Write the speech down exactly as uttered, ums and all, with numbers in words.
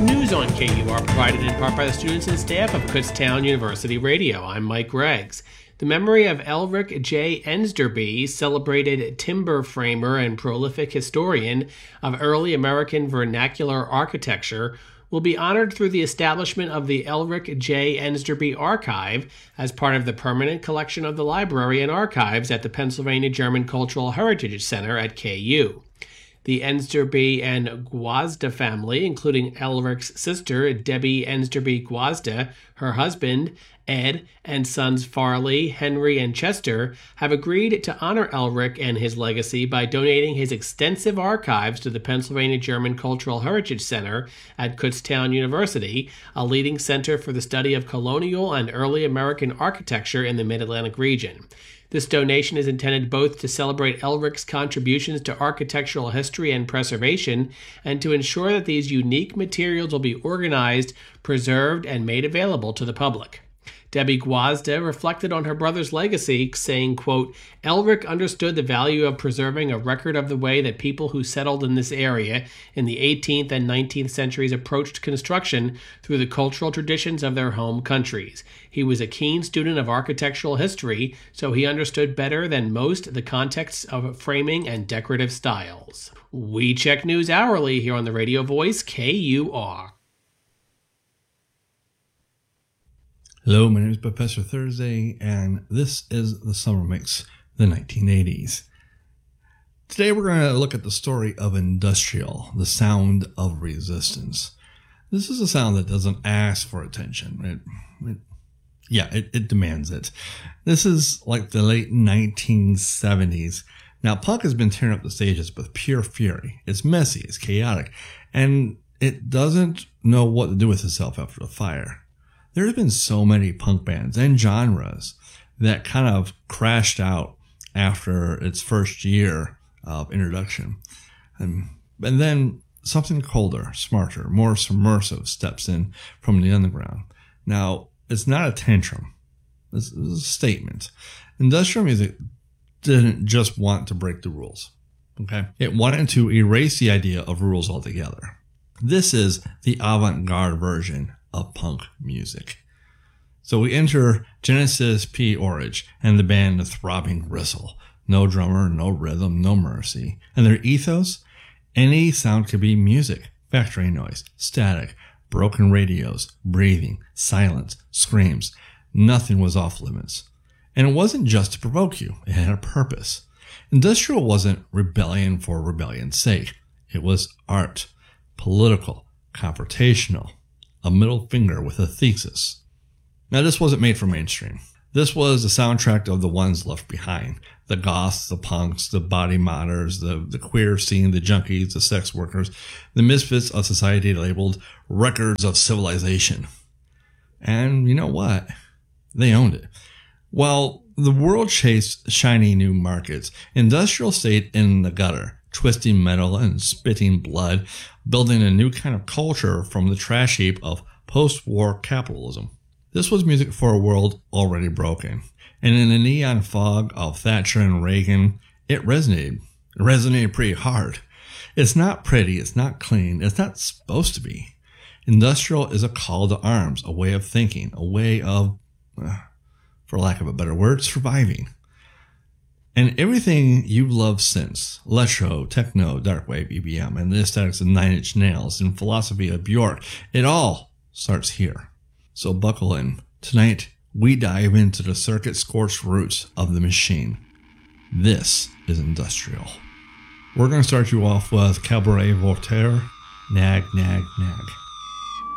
News on K U R provided in part by the students and staff of Kutztown University Radio. I'm Mike Greggs. The memory of Elric J. Enderby, celebrated timber framer and prolific historian of early American vernacular architecture, will be honored through the establishment of the Elric J. Enderby Archive as part of the permanent collection of the Library and Archives at the Pennsylvania German Cultural Heritage Center at K U. The Enderby and Guazda family, including Elric's sister, Debbie Enderby Guazda, her husband, Ed, and sons Farley, Henry, and Chester, have agreed to honor Elric and his legacy by donating his extensive archives to the Pennsylvania German Cultural Heritage Center at Kutztown University, a leading center for the study of colonial and early American architecture in the Mid-Atlantic region. This donation is intended both to celebrate Elric's contributions to architectural history and preservation, and to ensure that these unique materials will be organized, preserved, and made available to the public. Debbie Guazda reflected on her brother's legacy, saying, quote, Elric understood the value of preserving a record of the way that people who settled in this area in the eighteenth and nineteenth centuries approached construction through the cultural traditions of their home countries. He was a keen student of architectural history, so he understood better than most the contexts of framing and decorative styles. We check news hourly here on the radio voice K U R. Hello, my name is Professor Thursday, and this is the Summer Mix, the nineteen eighties. Today we're going to look at the story of industrial, the sound of resistance. This is a sound that doesn't ask for attention. It, it, yeah, it, it demands it. This is like the late nineteen seventies. Now, punk has been tearing up the stages with pure fury. It's messy, it's chaotic, and it doesn't know what to do with itself after the fire. There have been so many punk bands and genres that kind of crashed out after its first year of introduction. And, and then something colder, smarter, more submersive steps in from the underground. Now, it's not a tantrum. This is a statement. Industrial music didn't just want to break the rules. Okay? It wanted to erase the idea of rules altogether. This is the avant-garde version of punk music. So we enter Genesis P. Orridge and the band The Throbbing Gristle. No drummer, no rhythm, no mercy. And their ethos? Any sound could be music. Factory noise, static, broken radios, breathing, silence, screams. Nothing was off limits. And it wasn't just to provoke you. It had a purpose. Industrial wasn't rebellion for rebellion's sake. It was art, political, confrontational. A middle finger with a thesis. Now, this wasn't made for mainstream. This was the soundtrack of the ones left behind. The goths, the punks, the body modders, the, the queer scene, the junkies, the sex workers, the misfits of society labeled records of civilization. And you know what? They owned it. While the world chased shiny new markets, industrial stayed in the gutter, twisting metal and spitting blood, building a new kind of culture from the trash heap of post-war capitalism. This was music for a world already broken. And in the neon fog of Thatcher and Reagan, it resonated. It resonated pretty hard. It's not pretty, it's not clean, it's not supposed to be. Industrial is a call to arms, a way of thinking, a way of, uh, for lack of a better word, surviving. And everything you've loved since, electro, techno, darkwave, E B M, and the aesthetics of Nine Inch Nails and philosophy of Bjork, it all starts here. So buckle in. Tonight, we dive into the circuit-scorched roots of the machine. This is industrial. We're going to start you off with Cabaret Voltaire, Nag, Nag, Nag.